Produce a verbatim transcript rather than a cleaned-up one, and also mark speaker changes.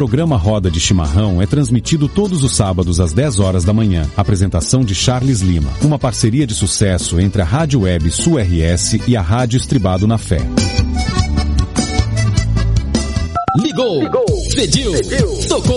Speaker 1: programa Roda de Chimarrão é transmitido todos os sábados às dez horas da manhã. Apresentação de Charles Lima. Uma parceria de sucesso entre a Rádio Web Sul R S e a Rádio Estribado na Fé.
Speaker 2: Ligou, Ligou. Pediu, Pediu. Tocou.